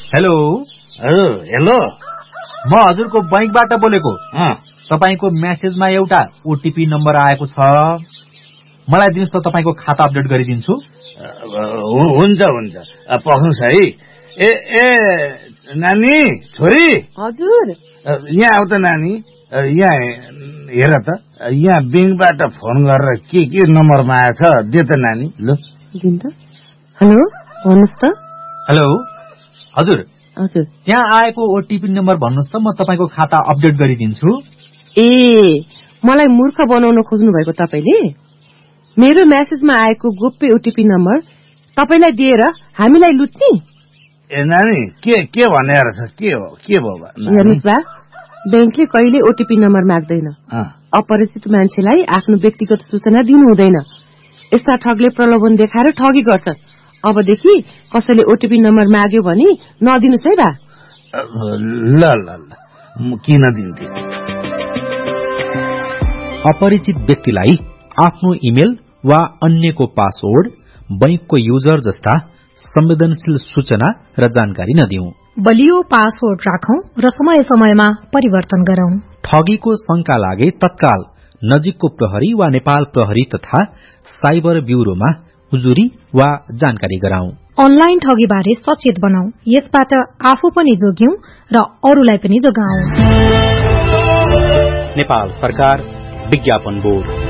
Hello hello म हजुरको बैंकबाट बोलेको। तपाईको मेसेजमा एउटा ओटीपी नम्बर आएको छ, मलाई दिनुस् त, तपाईको खाता अपडेट गरिदिन्छु। हुन्छ हुन्छ, पख्नुस् है। ए नानी, छोरी। हजुर। यहाँ आउ त नानी, यहाँ हेर त, यहाँ बैंकबाट फोन गरेर के नम्बरमा आएछ, दे त नानी। ल दिन त। हेलो, भन्नुस् त। हेलो हजुर। हजुर। त्यहाँ आएको ओटीपी नम्बर भन्नुस् त, म तपाईको खाता अपडेट गरिदिन्छु। ए, मलाई मूर्ख बनाउन खोज्नु भएको तपाईले? मेरो मेसेजमा आएको गोप्य ओटीपी नम्बर तपाईलाई दिएर हामीलाई लुट्ने? ए नानी, के भनेर छ? के भयो? हेर्नुस् बा, बैंकले कहिले ओटीपी नम्बर माग्दैन। अपरिचित मान्छेलाई आफ्नो व्यक्तिगत सूचना दिनु हुँदैन। यस्ता ठगले प्रलोभन देखाएर ठगी गर्छ। अबदेखि कसैले ओटीपी नम्बर माग्यो भने नदिनुस् है बा। ल किन दिन्थे? अपरिचित व्यक्तिलाई आफ्नो इमेल वा अन्यको पासवर्ड, बैंकको युजर जस्ता संवेदनशील सूचना र जानकारी नदिऊ। बलियो पासवर्ड राखौं र समय समयमा परिवर्तन गरौं। ठगीको शंका लागे तत्काल नजिकको प्रहरी वा नेपाल प्रहरी तथा साइबर ब्यूरोमा उजुरी वा जानकारी गराउँ। अनलाइन ठगीबारे सचेत बनाऊ, यसबाट आफू पनि जोग्यौं र अरूलाई पनि जोगाऊ। नेपाल सरकार, विज्ञापन बोर्ड।